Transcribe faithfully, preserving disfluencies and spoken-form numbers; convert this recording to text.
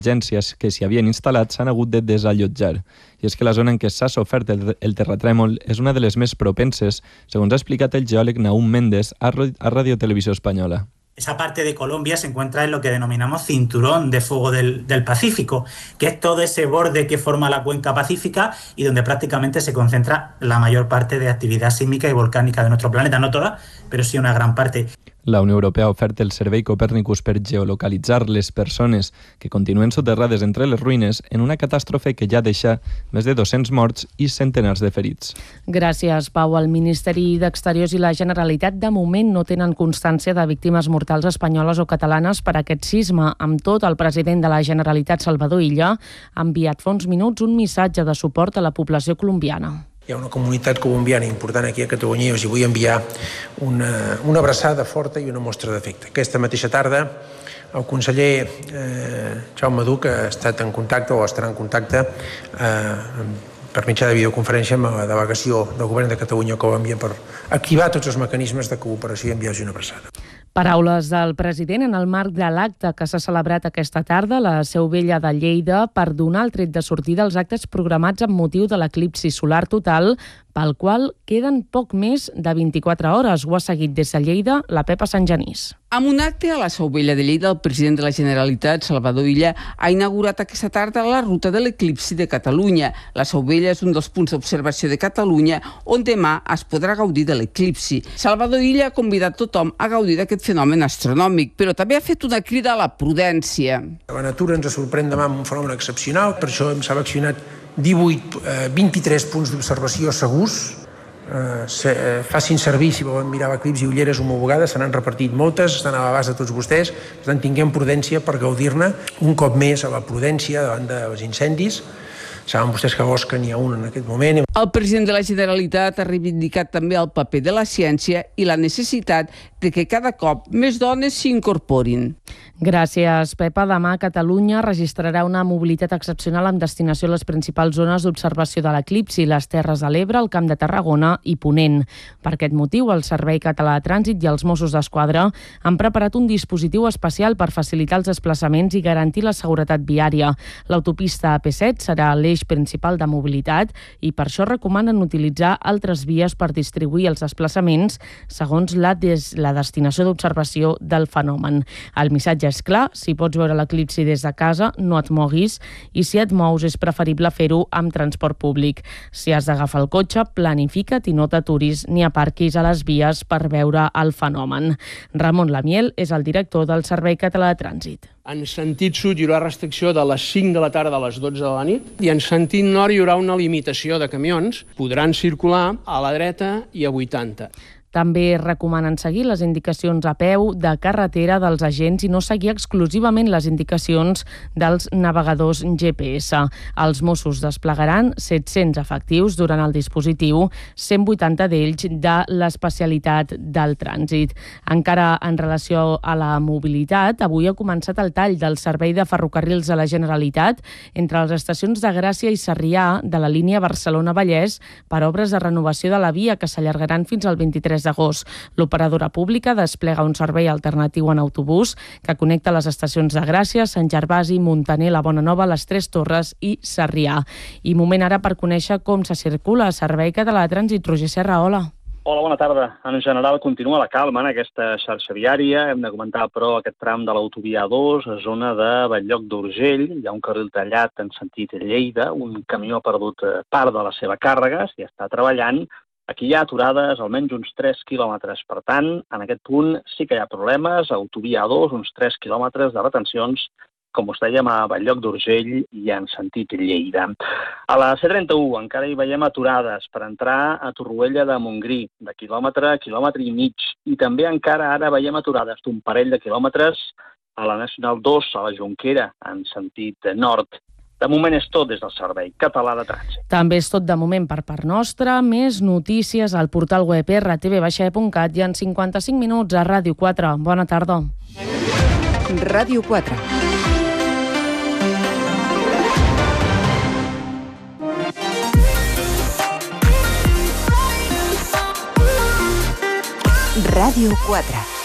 agències que s'hi havien instal·lat s'han hagut de desallotjar. I és que la zona en què s'ha sofert el, el terratrèmol és una de les més propenses, segons ha explicat el geòleg Naum Méndez a, a Radio Televisió Espanyola. Esa parte de Colombia se encuentra en lo que denominamos cinturón de fuego del, del Pacífico, que es todo ese borde que forma la cuenca pacífica y donde prácticamente se concentra la mayor parte de actividad sísmica y volcánica de nuestro planeta. No toda, pero sí una gran parte. La Unió Europea ha ofert el servei Copèrnicus per geolocalitzar les persones que continuen soterrades entre les ruïnes en una catàstrofe que ja deixa més de dos-cents morts i centenars de ferits. Gràcies, Pau. El Ministeri d'Exteriors i la Generalitat de moment no tenen constància de víctimes mortals espanyoles o catalanes per aquest sisme. Amb tot, el president de la Generalitat, Salvador Illa, ha enviat fa uns minuts un missatge de suport a la població colombiana. Hi ha una comunitat colombiana important aquí a Catalunya i us hi vull enviar una, una abraçada forta i una mostra d'afecte. Aquesta mateixa tarda el conseller eh, Jaume Duch ha estat en contacte o estarà en contacte eh, per mitjà de videoconferència amb la delegació del Govern de Catalunya a Colòmbia per activar tots els mecanismes de cooperació i enviar-los una abraçada. Paraules del president en el marc de l'acte que s'ha celebrat aquesta tarda a la Seu Vella de Lleida per donar el tret de sortida als actes programats amb motiu de l'eclipsi solar total, pel qual queden poc més de vint-i-quatre hores. Ho ha seguit des de Lleida la Pepa Sant Genís. Amb un acte a la Seu Vella de Lleida, el president de la Generalitat, Salvador Illa, ha inaugurat aquesta tarda la ruta de l'eclipsi de Catalunya. La Seu Vella és un dels punts d'observació de Catalunya on demà es podrà gaudir de l'eclipsi. Salvador Illa ha convidat tothom a gaudir d'aquest fenomen astronòmic, però també ha fet una crida a la prudència. La natura ens sorprèn demà amb un fenomen excepcional, per això hem seleccionat divuit, eh, vint-i-tres punts d'observació segurs. Eh, se, eh, facin servir, si volen mirar l'eclipsi, ulleres homologades, se n'han repartit moltes, estan a l'abast de tots vostès, per tant tinguem prudència per gaudir-ne un cop més a la prudència davant dels incendis. Saben vostès que a Osca n'hi ha un en aquest moment. El president de la Generalitat ha reivindicat també el paper de la ciència i la necessitat de que cada cop més dones s'hi incorporin. Gràcies, Pepa. Demà Catalunya registrarà una mobilitat excepcional amb destinació a les principals zones d'observació de l'eclipsi, les Terres de l'Ebre, el Camp de Tarragona i Ponent. Per aquest motiu, el Servei Català de Trànsit i els Mossos d'Esquadra han preparat un dispositiu especial per facilitar els desplaçaments i garantir la seguretat viària. L'autopista A P set serà l'eix principal de mobilitat i per això recomanen utilitzar altres vies per distribuir els desplaçaments segons la, des, la destinació d'observació del fenomen. El missatge és clar, si pots veure l'eclipsi des de casa, no et moguis, i si et mous és preferible fer-ho amb transport públic. Si has d'agafar el cotxe, planifica't i no t'aturis ni aparquis a les vies per veure el fenomen. Ramon Lamiel és el director del Servei Català de Trànsit. En sentit sud hi haurà restricció de les cinc de la tarda a les dotze de la nit i en sentit nord hi haurà una limitació de camions. Podran circular a la dreta i a vuitanta. També recomanen seguir les indicacions a peu de carretera dels agents i no seguir exclusivament les indicacions dels navegadors G P S. Els Mossos desplegaran set-cents efectius durant el dispositiu, cent vuitanta d'ells de l'especialitat del trànsit. Encara en relació a la mobilitat, avui ha començat el tall del servei de ferrocarrils de la Generalitat entre les estacions de Gràcia i Sarrià de la línia Barcelona-Vallès per obres de renovació de la via que s'allargaran fins al vint-i-tres d'agost. L'operadora pública desplega un servei alternatiu en autobús que connecta les estacions de Gràcia, Sant Gervasi, Muntaner, la Bonanova, les Tres Torres i Sarrià. I moment ara per conèixer com se circula a Servei Català de Trànsit. Roger Serra, hola. Hola, bona tarda. En general continua la calma en aquesta xarxa viària. Hem de comentar, però, aquest tram de l'autovia A dos, a zona de Bell-lloc d'Urgell. Hi ha un carril tallat en sentit Lleida. Un camió ha perdut part de la seva càrrega, s'hi està treballant. Aquí hi ha aturades almenys uns tres quilòmetres. Per tant, en aquest punt sí que hi ha problemes. Autovia A dos, uns tres quilòmetres de retencions, com us dèiem, a Bell-lloc d'Urgell i en sentit Lleida. A la C trenta-u encara hi veiem aturades per entrar a Torroella de Montgrí, de quilòmetre a quilòmetre i mig. I també encara ara veiem aturades d'un parell de quilòmetres a la Nacional dos, a la Jonquera, en sentit nord. De moment és tot des del Servei Català de Trànsit. També és tot de moment per part nostra. Més notícies al portal web erre te ve baixa e punt cat i en cinquanta-cinc minuts a Ràdio quatre. Bona tarda. Ràdio quatre. Ràdio quatre.